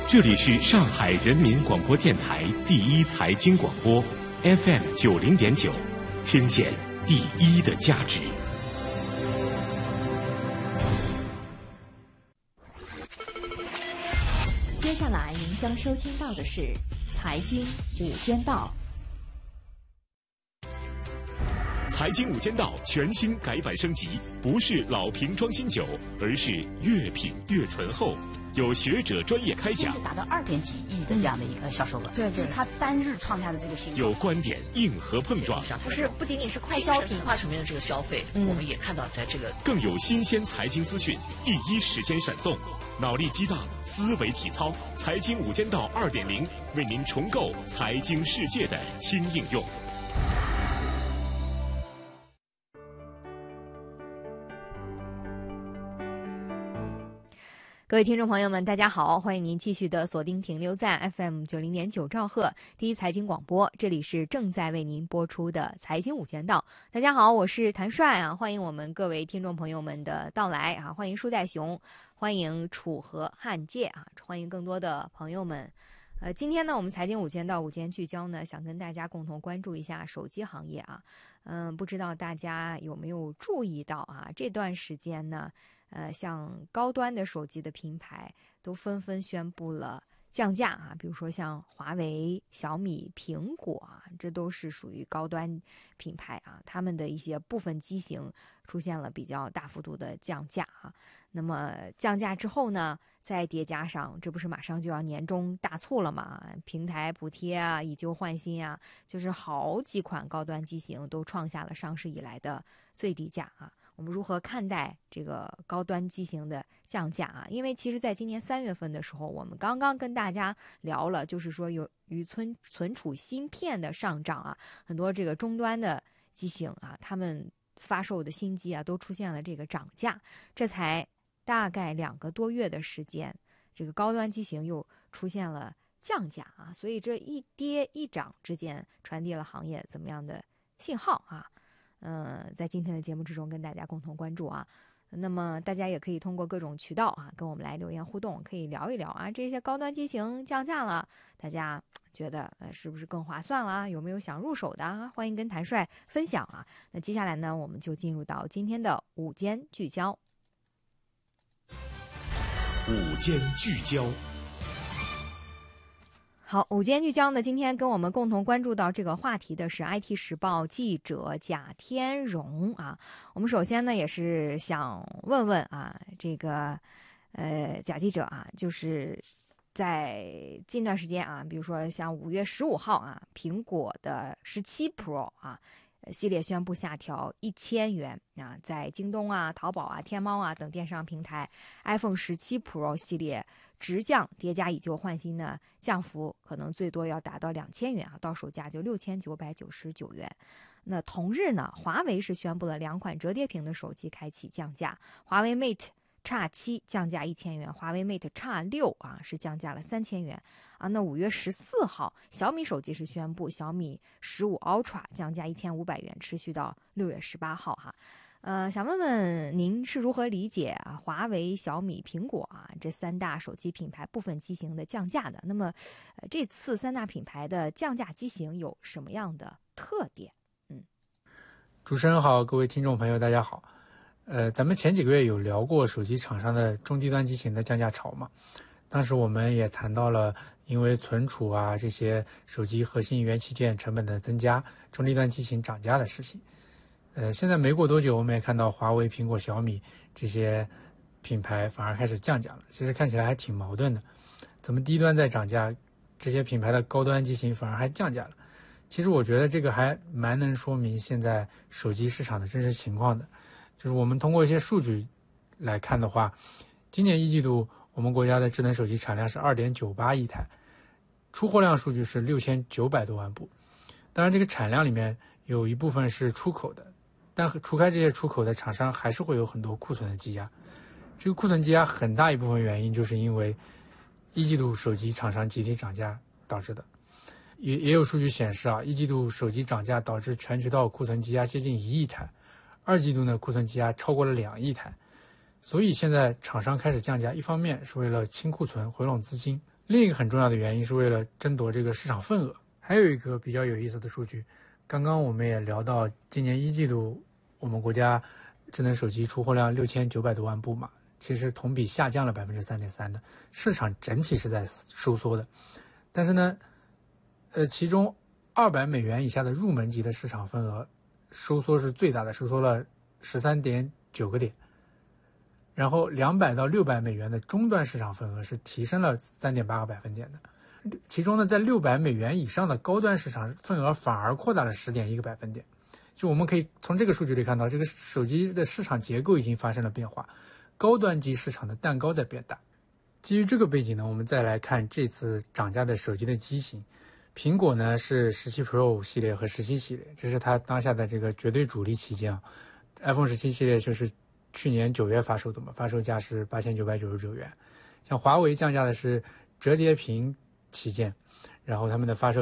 这里是上海人民广播电台第一财经广播 FM90.9，听见第一的价值。 接下来您将收听到的是财经午间道。 财经午间道全新改版升级，不是老瓶装新酒，而是越品越醇厚。有学者专业开讲， 达到2点几亿的这样的一个销售额， 对， 这是它单日创下的这个新高。 有观点硬核碰撞， 不仅仅是快消品化层面的这个消费，我们也看到在这个更有新鲜财经资讯，第一时间闪送，脑力激荡，思维体操，财经午间道2.0，为您重构财经世界的新应用。 各位听众朋友们，大家好，欢迎您继续的锁定停留在 FM90.9兆赫第一财经广播，这里是正在为您播出的财经午间道。大家好，我是谭帅啊，欢迎我们各位听众朋友们的到来啊，欢迎舒代雄，欢迎楚河汉界啊，欢迎更多的朋友们。今天呢，我们财经午间道午间聚焦呢，想跟大家共同关注一下手机行业啊。不知道大家有没有注意到啊，这段时间呢，像高端的手机的品牌都纷纷宣布了降价啊，比如说像华为、小米、苹果啊，这都是属于高端品牌啊，他们的一些部分机型出现了比较大幅度的降价啊。那么降价之后呢，再叠加上，这不是马上就要年终大促了嘛？平台补贴啊，以旧换新啊，就是好几款高端机型都创下了上市以来的最低价啊。我们如何看待这个高端机型的降价啊？因为其实在今年3月份的时候，我们刚刚跟大家聊了，就是说由于存储芯片的上涨啊，很多这个终端的机型啊，他们发售的新机啊，都出现了这个涨价，这才大概2个多月的时间，这个高端机型又出现了降价啊，所以这一跌一涨之间传递了行业怎么样的信号啊？在今天的节目之中跟大家共同关注啊。那么大家也可以通过各种渠道啊，跟我们来留言互动，可以聊一聊啊，这些高端机型降价了，大家觉得是不是更划算了？有没有想入手的啊？欢迎跟谭帅分享啊。那接下来呢，我们就进入到今天的午间聚焦。 午间聚焦。 好，午间聚焦呢，今天跟我们共同关注到这个话题的是 IT 时报记者贾天荣啊。我们首先呢也是想问问啊，这个贾记者啊，就是在近段时间啊，比如说像5月15号啊，苹果的17 Pro 啊系列宣布下调1000元啊，在京东啊、淘宝啊、天猫啊等电商平台 ，iPhone 17 Pro 系列直降叠加以旧换新呢，降幅可能最多要达到2000元啊，到手价就6999元。那同日呢，华为是宣布了2款折叠屏的手机开启降价，华为 Mate X7 降价1000元，华为 Mate X6 啊是降价了3000元啊。那5月14号，小米手机是宣布小米15 Ultra 降价1500元，持续到6月18号哈。想问问您是如何理解啊华为、小米、苹果啊这3大手机品牌部分机型的降价的？那么，这次3大品牌的降价机型有什么样的特点？ 主持人好，各位听众朋友大家好。咱们前几个月有聊过手机厂商的中低端机型的降价潮嘛？当时我们也谈到了因为存储啊这些手机核心元器件成本的增加，中低端机型涨价的事情。现在没过多久，我们也看到华为、苹果、小米这些品牌反而开始降价了。其实看起来还挺矛盾的，怎么低端在涨价，这些品牌的高端机型反而还降价了？其实我觉得这个还蛮能说明现在手机市场的真实情况的。就是我们通过一些数据来看的话，今年1季度我们国家的智能手机产量是 2.98 亿台，出货量数据是6900多万部。当然这个产量里面有一部分是出口的，但除开这些出口的厂商还是会有很多库存的积压。这个库存积压很大一部分原因就是因为1季度手机厂商集体涨价导致的。也有数据显示啊，1季度手机涨价导致全渠道库存积压接近1亿台，2季度呢库存积压超过了2亿台。所以现在厂商开始降价，一方面是为了清库存回笼资金， 另一个很重要的原因是为了争夺这个市场份额。还有一个比较有意思的数据，刚刚我们也聊到，今年一季度我们国家智能手机出货量6900多万部嘛，其实同比下降了3.3%的，市场整体是在收缩的。但是呢，其中$200以下的入门级的市场份额收缩是最大的，收缩了13.9个点。然后200到$600的中端市场份额是提升了3.8个百分点的。其中呢，在$600以上的高端市场份额反而扩大了10.1个百分点。就我们可以从这个数据里看到，这个手机的市场结构已经发生了变化，高端机市场的蛋糕在变大。基于这个背景呢，我们再来看这次涨价的手机的机型。苹果呢是17 Pro 系列和17系列，这是它当下的这个绝对主力旗舰啊。iPhone 17系列就是去年9月发售的嘛，发售价是8999元。像华为降价的是折叠屏旗舰，然后他们的发售